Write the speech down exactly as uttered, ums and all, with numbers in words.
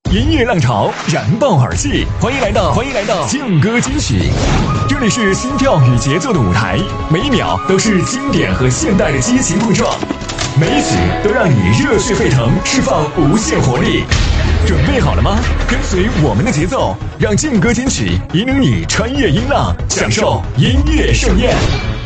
音乐浪潮燃爆耳际，欢迎来到欢迎来到劲歌金曲，这里是心跳与节奏的舞台，每一秒都是经典和现代的激情碰撞，每一曲都让你热血沸腾，释放无限活力。准备好了吗？跟随我们的节奏，让劲歌金曲引领你穿越音浪，享受音乐盛宴。